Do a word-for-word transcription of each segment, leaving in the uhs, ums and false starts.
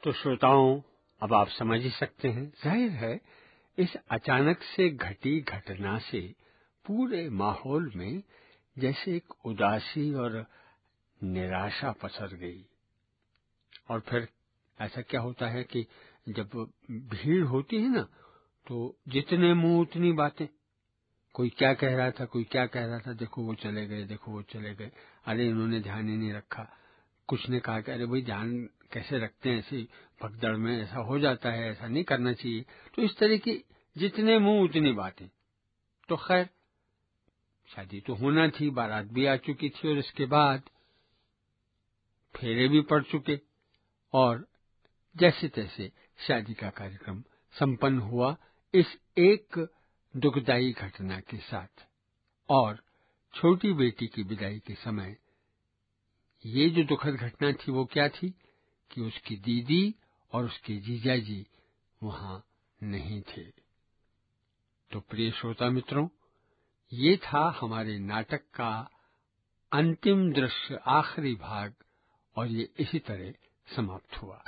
तो श्रोताओं, अब आप समझ ही सकते हैं, जाहिर है इस अचानक से घटी घटना से पूरे माहौल में जैसे एक उदासी और निराशा पसर गई। और फिर ऐसा क्या होता है कि जब भीड़ होती है ना, तो जितने मुंह उतनी बातें। कोई क्या कह रहा था, कोई क्या कह रहा था, देखो वो चले गए, देखो वो चले गए, अरे इन्होंने ध्यान ही नहीं रखा। कुछ ने कहा कि अरे भाई ध्यान कैसे रखते हैं, ऐसी भगदड़ में ऐसा हो जाता है, ऐसा नहीं करना चाहिए। तो इस तरह की जितने मुंह उतनी बातें। तो खैर शादी तो होना थी, बारात भी आ चुकी थी और इसके बाद फेरे भी पड़ चुके, और जैसे तैसे शादी का कार्यक्रम संपन्न हुआ इस एक दुखदायी घटना के साथ। और छोटी बेटी की विदाई के समय ये जो दुखद घटना थी वो क्या थी कि उसकी दीदी और उसके जीजाजी वहां नहीं थे। तो प्रिय श्रोता मित्रों, ये था हमारे नाटक का अंतिम दृश्य, आखिरी भाग, और ये इसी तरह समाप्त हुआ।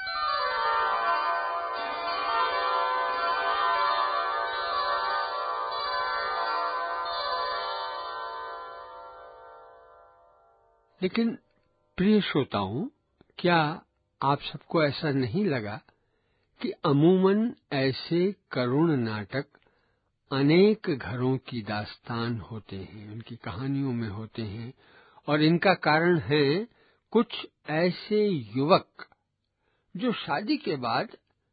लेकिन प्रिय श्रोताओं, क्या आप सबको ऐसा नहीं लगा कि अमूमन ऐसे करुण नाटक अनेक घरों की दास्तान होते हैं, उनकी कहानियों में होते हैं, और इनका कारण है कुछ ऐसे युवक जो शादी के बाद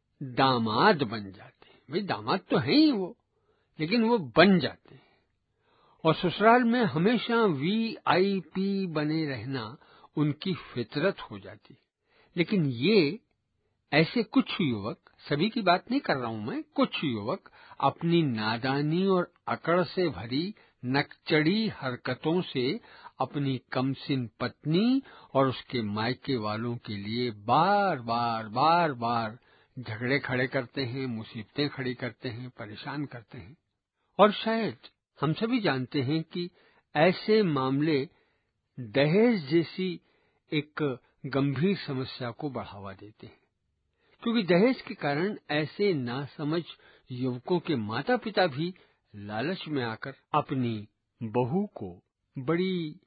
दामाद बन जाते हैं। भाई दामाद तो हैं ही वो, लेकिन वो बन जाते हैं और ससुराल में हमेशा वी आई पी बने रहना उनकी फितरत हो जाती है। लेकिन ये ऐसे कुछ युवक, सभी की बात नहीं कर रहा हूं मैं, कुछ युवक अपनी नादानी और अकड़ से भरी नकचड़ी हरकतों से अपनी कमसिन पत्नी और उसके मायके वालों के लिए बार बार बार बार झगड़े खड़े करते हैं, मुसीबतें खड़ी करते हैं, परेशान करते हैं। और शायद हम सभी जानते हैं कि ऐसे मामले दहेज जैसी एक गंभीर समस्या को बढ़ावा देते हैं, क्योंकि दहेज के कारण ऐसे नासमझ युवकों के माता पिता भी लालच में आकर अपनी बहू को बड़ी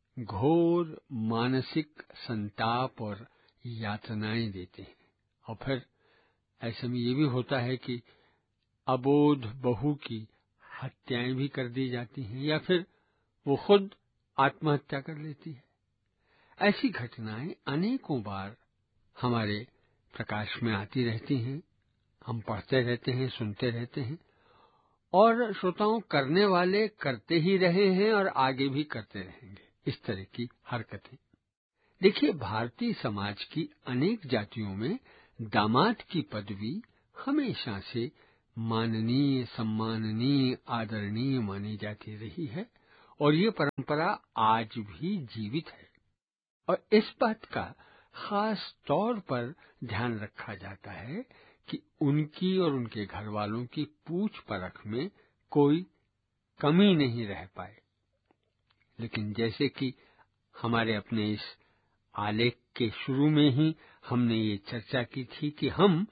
घोर मानसिक संताप और यातनाएं देते हैं। और फिर ऐसे में ये भी होता है कि अबोध बहू की हत्याएं भी कर दी जाती हैं, या फिर वो खुद आत्महत्या कर लेती है। ऐसी घटनाएं अनेकों बार हमारे प्रकाश में आती रहती हैं, हम पढ़ते रहते हैं, सुनते रहते हैं, और श्रोताओं, करने वाले करते ही रहे हैं और आगे भी करते रहेंगे इस तरह की हरकतें। देखिए, भारतीय समाज की अनेक जातियों में दामाद की पदवी हमेशा से माननीय, सम्माननीय, आदरणीय मानी जाती रही है, और ये परंपरा आज भी जीवित है। और इस बात का खास तौर पर ध्यान रखा जाता है कि उनकी और उनके घर वालों की पूछ परख में कोई कमी नहीं रह पाए। लेकिन जैसे कि हमारे अपने इस आलेख के शुरू में ही हमने ये चर्चा की थी कि हम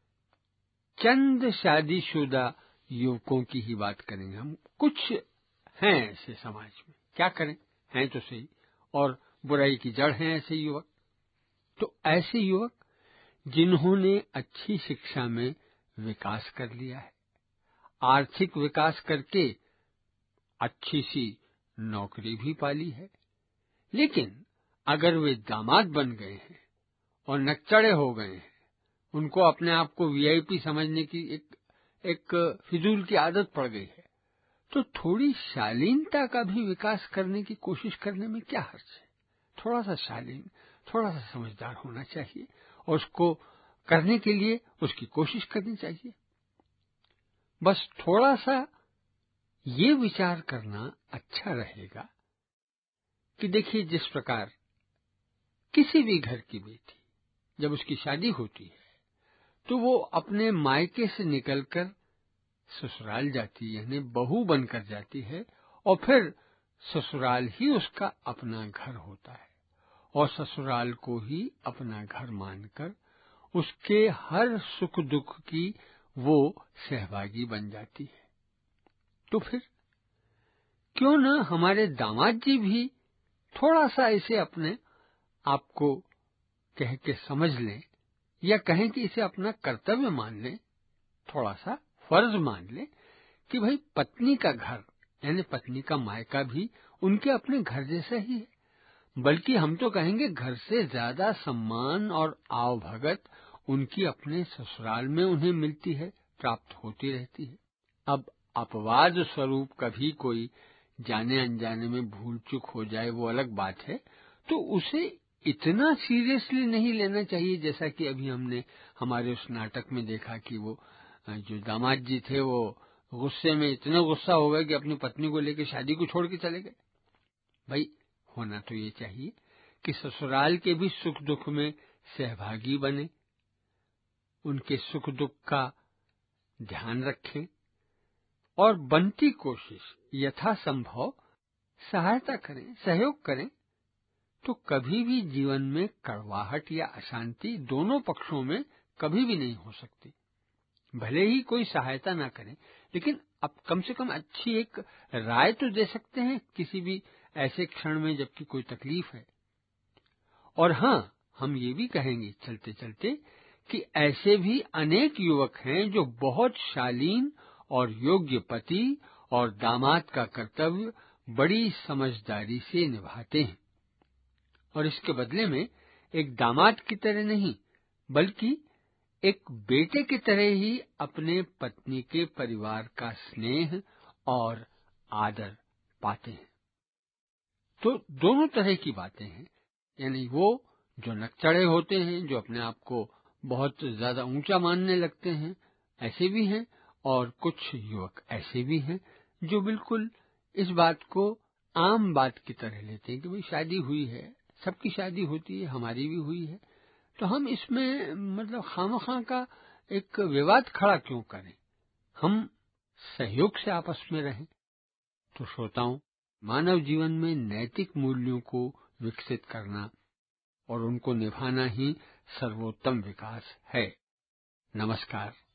चंद शादीशुदा युवकों की ही बात करेंगे। हम कुछ हैं ऐसे समाज में, क्या करें, हैं तो सही, और बुराई की जड़ हैं ऐसे युवक। तो ऐसे युवक जिन्होंने अच्छी शिक्षा में विकास कर लिया है, आर्थिक विकास करके अच्छी सी नौकरी भी पाली है, लेकिन अगर वे दामाद बन गए हैं और नकचड़े हो गए हैं, उनको अपने आप को वी आई पी समझने की एक एक फिजूल की आदत पड़ गई है, तो थोड़ी शालीनता का भी विकास करने की कोशिश करने में क्या हर्ज है। थोड़ा सा शालीन, थोड़ा सा समझदार होना चाहिए, और उसको करने के लिए उसकी कोशिश करनी चाहिए। बस थोड़ा सा ये विचार करना अच्छा रहेगा कि देखिए, जिस प्रकार किसी भी घर की बेटी जब उसकी शादी होती है तो वो अपने मायके से निकलकर ससुराल जाती है, यानी बहू बनकर जाती है, और फिर ससुराल ही उसका अपना घर होता है, और ससुराल को ही अपना घर मानकर उसके हर सुख दुख की वो सहभागी बन जाती है। तो फिर क्यों न हमारे दामाद जी भी थोड़ा सा इसे अपने आप को कह के समझ लें, या कहें कि इसे अपना कर्तव्य मान लें, थोड़ा सा फर्ज मान लें कि भाई पत्नी का घर यानी पत्नी का मायका भी उनके अपने घर जैसा ही है, बल्कि हम तो कहेंगे घर से ज्यादा सम्मान और आवभगत उनकी अपने ससुराल में उन्हें मिलती है, प्राप्त होती रहती है। अब अपवाद स्वरूप कभी कोई जाने अनजाने में भूल चूक हो जाए वो अलग बात है, तो उसे इतना सीरियसली नहीं लेना चाहिए, जैसा कि अभी हमने हमारे उस नाटक में देखा कि वो जो दामाद जी थे वो गुस्से में इतना गुस्सा हो गए कि अपनी पत्नी को लेकर शादी को छोड़ के चले गए। भाई होना तो ये चाहिए कि ससुराल के भी सुख दुख में सहभागी बने, उनके सुख दुख का ध्यान रखें और बनती कोशिश यथासंभव सहायता करें, सहयोग करें। तो कभी भी जीवन में कड़वाहट या अशांति दोनों पक्षों में कभी भी नहीं हो सकती। भले ही कोई सहायता ना करे, लेकिन अब कम से कम अच्छी एक राय तो दे सकते हैं किसी भी ऐसे क्षण में जबकि कोई तकलीफ है। और हाँ, हम ये भी कहेंगे चलते चलते कि ऐसे भी अनेक युवक हैं जो बहुत शालीन और योग्य पति और दामाद का कर्तव्य बड़ी समझदारी से निभाते हैं, और इसके बदले में एक दामाद की तरह नहीं बल्कि एक बेटे की तरह ही अपने पत्नी के परिवार का स्नेह और आदर पाते हैं। तो दोनों तरह की बातें हैं, यानी वो जो नकचढ़े होते हैं, जो अपने आप को बहुत ज्यादा ऊंचा मानने लगते हैं, ऐसे भी हैं, और कुछ युवक ऐसे भी हैं जो बिल्कुल इस बात को आम बात की तरह लेते हैं कि भाई शादी हुई है, सबकी शादी होती है, हमारी भी हुई है, तो हम इसमें मतलब खामखा का एक विवाद खड़ा क्यों करें, हम सहयोग से आपस में रहें। तो श्रोताओं, मानव जीवन में नैतिक मूल्यों को विकसित करना और उनको निभाना ही सर्वोत्तम विकास है। नमस्कार।